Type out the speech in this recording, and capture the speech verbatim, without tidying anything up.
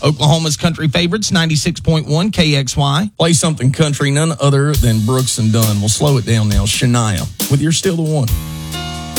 Oklahoma's country favorites, ninety-six point one K X Y. Play something country, none other than Brooks and Dunn. We'll slow it down now. Shania, with You're Still the One.